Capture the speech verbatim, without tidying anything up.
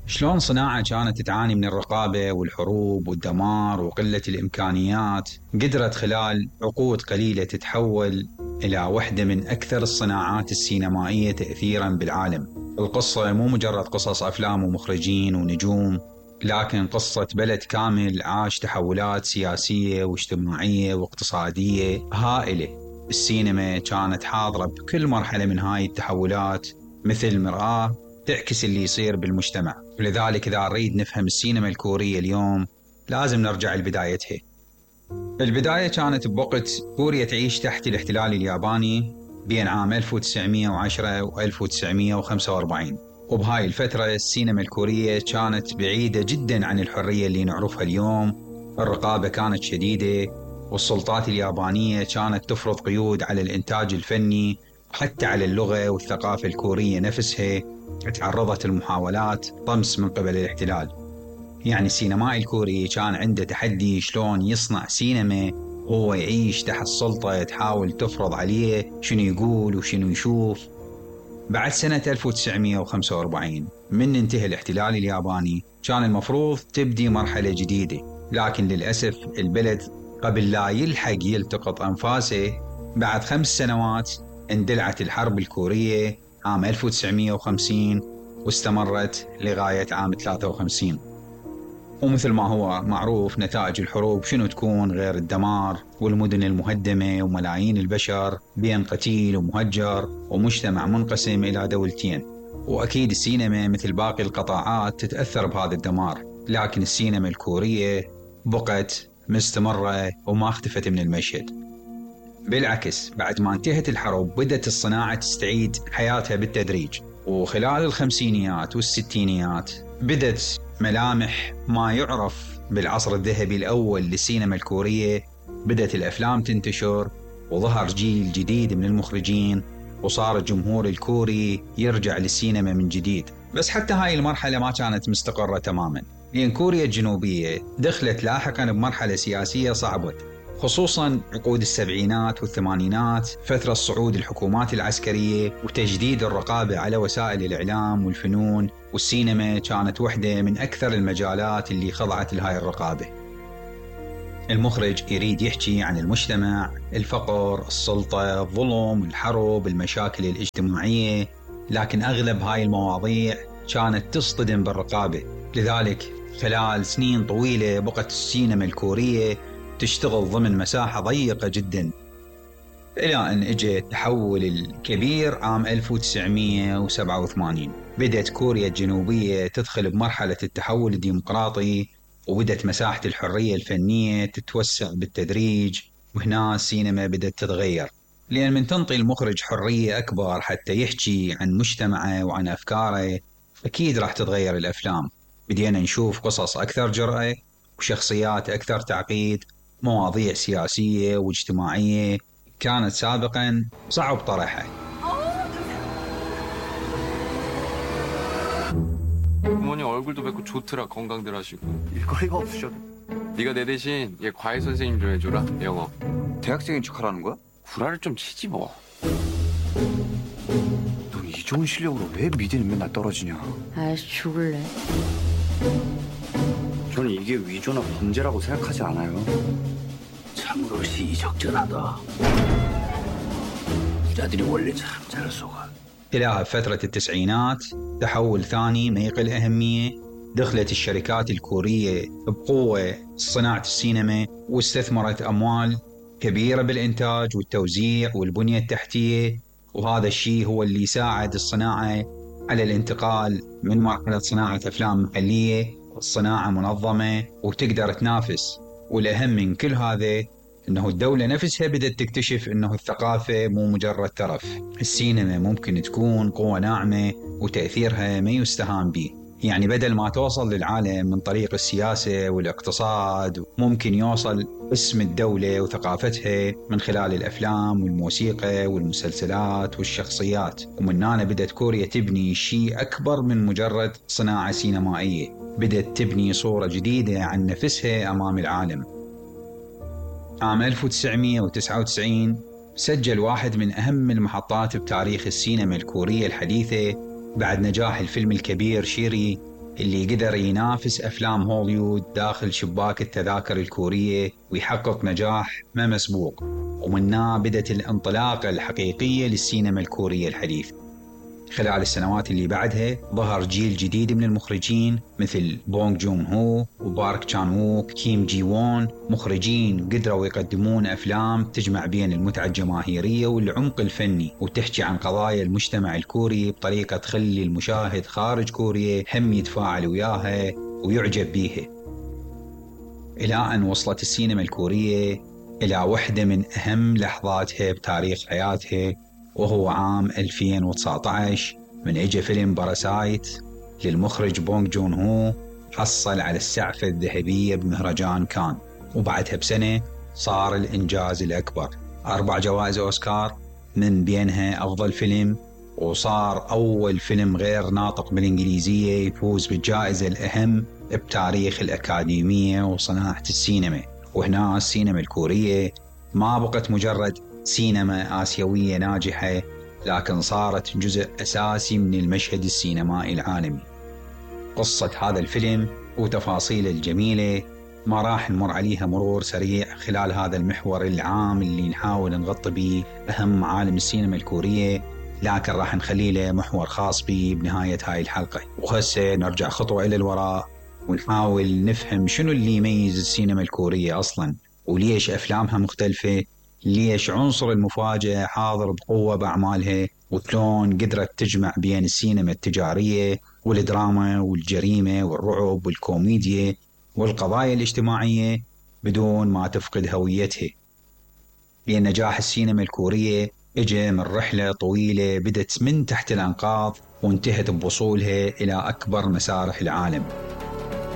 شلون صناعة كانت تعاني من الرقابة والحروب والدمار وقلة الإمكانيات قدرت خلال عقود قليلة تتحول إلى واحدة من أكثر الصناعات السينمائية تأثيراً بالعالم. القصة مو مجرد قصص أفلام ومخرجين ونجوم، لكن قصة بلد كامل عاش تحولات سياسية واجتماعية واقتصادية هائلة. السينما كانت حاضرة بكل مرحلة من هاي التحولات، مثل مرآة تعكس اللي يصير بالمجتمع. ولذلك إذا نريد نفهم السينما الكورية اليوم لازم نرجع لبدايتها. البداية كانت بوقت كوريا تعيش تحت الاحتلال الياباني بين عام ألف وتسعمئة وعشرة و ألف وتسعمئة وخمسة وأربعين، وبهاي الفترة السينما الكورية كانت بعيدة جدا عن الحرية اللي نعرفها اليوم. الرقابة كانت شديدة، والسلطات اليابانية كانت تفرض قيود على الإنتاج الفني وحتى على اللغة والثقافة الكورية نفسها. تعرضت المحاولات طمس من قبل الاحتلال. يعني السينمائي الكوري كان عنده تحدي شلون يصنع سينما وهو يعيش تحت سلطة تحاول تفرض عليه شنو يقول وشنو يشوف. بعد سنة ألف وتسعمئة وخمسة وأربعين من انتهى الاحتلال الياباني كان المفروض تبدي مرحلة جديدة، لكن للأسف البلد قبل لا يلحق يلتقط أنفاسه بعد خمس سنوات اندلعت الحرب الكورية عام ألف وتسعمئة وخمسين واستمرت لغاية عام ثلاثة وخمسين. ومثل ما هو معروف نتائج الحروب شنو تكون غير الدمار والمدن المهدمة وملايين البشر بين قتيل ومهجر ومجتمع منقسم إلى دولتين. وأكيد السينما مثل باقي القطاعات تتأثر بهذا الدمار، لكن السينما الكورية بقت مستمرة وما اختفت من المشهد. بالعكس بعد ما انتهت الحرب بدأت الصناعة تستعيد حياتها بالتدريج، وخلال الخمسينيات والستينيات بدأت ملامح ما يعرف بالعصر الذهبي الأول للسينما الكورية. بدأت الأفلام تنتشر وظهر جيل جديد من المخرجين، وصار الجمهور الكوري يرجع للسينما من جديد. بس حتى هاي المرحلة ما كانت مستقرة تماما، لأن كوريا الجنوبية دخلت لاحقا بمرحلة سياسية صعبة، خصوصاً عقود السبعينات والثمانينات، فترة صعود الحكومات العسكرية وتجديد الرقابة على وسائل الإعلام والفنون. والسينما كانت واحدة من أكثر المجالات اللي خضعت لهاي الرقابة. المخرج يريد يحكي عن المجتمع، الفقر، السلطة، الظلم، الحرب، المشاكل الاجتماعية، لكن أغلب هاي المواضيع كانت تصطدم بالرقابة. لذلك خلال سنين طويلة بقت السينما الكورية تشتغل ضمن مساحة ضيقة جدا، إلى أن اجى التحول الكبير عام ألف وتسعمئة وسبعة وثمانين. بدأت كوريا الجنوبية تدخل بمرحلة التحول الديمقراطي، وبدأت مساحة الحرية الفنية تتوسع بالتدريج. وهنا السينما بدأت تتغير، لأن من تنطي المخرج حرية أكبر حتى يحكي عن مجتمعه وعن أفكاره، أكيد راح تتغير الأفلام. بدينا نشوف قصص أكثر جرأة وشخصيات أكثر تعقيد، مواضيع سياسية واجتماعية كانت سابقا صعب طرحها. 부모님 얼굴도 뵙고 좋더라. 건강들 하시고. 일거리가 없으셔도. 네가 내 대신 얘 과외 선생님 좀 해줘라. 영어. 대학생인 척하라는 거야? 구라를 좀 치지 뭐. 넌 이 좋은 실력으로 왜 미대는 맨날 떨어지냐? 아이씨 죽을래. 저는 이게 위조나 범죄라고 생각하지 않아요. 참으로 시의적절하다. 이라들이 원래 참 잘 속아. إلى فترة التسعينات تحول ثاني ما يقل أهمية. دخلت الشركات الكورية بقوة صناعة السينما، واستثمرت أموال كبيرة بالإنتاج والتوزيع والبنية التحتية. وهذا الشيء هو اللي ساعد الصناعة على الانتقال من مرحلة صناعة أفلام محلية لصناعة منظمة وتقدر تنافس. والأهم من كل هذا إنه الدولة نفسها بدأت تكتشف إنه الثقافة مو مجرد ترف. السينما ممكن تكون قوة ناعمة وتأثيرها ما يستهان به. يعني بدل ما توصل للعالم من طريق السياسة والاقتصاد، ممكن يوصل اسم الدولة وثقافتها من خلال الأفلام والموسيقى والمسلسلات والشخصيات. ومن هنا بدأت كوريا تبني شيء أكبر من مجرد صناعة سينمائية، بدأت تبني صورة جديدة عن نفسها أمام العالم. عام ألف وتسعمئة وتسعة وتسعين سجل واحد من أهم المحطات بتاريخ السينما الكورية الحديثة بعد نجاح الفيلم الكبير شيري اللي قدر ينافس أفلام هوليوود داخل شباك التذاكر الكورية ويحقق نجاح ما مسبوق، ومنها بدت الانطلاقة الحقيقية للسينما الكورية الحديثة. خلال السنوات اللي بعدها ظهر جيل جديد من المخرجين مثل بونغ جون هو وبارك تشان ووك، كيم جي وون، مخرجين قدروا يقدمون أفلام تجمع بين المتعة الجماهيرية والعمق الفني، وتحكي عن قضايا المجتمع الكوري بطريقة تخلي المشاهد خارج كوريا هم يتفاعل وياها ويعجب بيها. إلى أن وصلت السينما الكورية إلى واحدة من أهم لحظاتها بتاريخ حياتها، وهو عام ألفين وتسعة عشر من اجى فيلم باراسايت للمخرج بونغ جون هو، حصل على السعفة الذهبية بمهرجان كان، وبعدها بسنة صار الإنجاز الأكبر، أربع جوائز أوسكار من بينها أفضل فيلم، وصار أول فيلم غير ناطق بالإنجليزية يفوز بالجائزة الأهم بتاريخ الأكاديمية وصناعة السينما. وهنا السينما الكورية ما بقت مجرد سينما آسيوية ناجحة، لكن صارت جزء أساسي من المشهد السينمائي العالمي. قصة هذا الفيلم وتفاصيله الجميلة ما راح نمر عليها مرور سريع خلال هذا المحور العام اللي نحاول نغطي به أهم معالم السينما الكورية، لكن راح نخلي له محور خاص به بنهاية هاي الحلقة. وهسه نرجع خطوة إلى الوراء ونحاول نفهم شنو اللي يميز السينما الكورية أصلاً، وليش أفلامها مختلفة، ليش عنصر المفاجأة حاضر بقوة بأعمالها، وشلون قدرت تجمع بين السينما التجارية والدراما والجريمة والرعب والكوميديا والقضايا الاجتماعية بدون ما تفقد هويتها. لأن نجاح السينما الكورية اجى من رحلة طويلة بدت من تحت الأنقاض وانتهت بوصولها إلى أكبر مسارح العالم.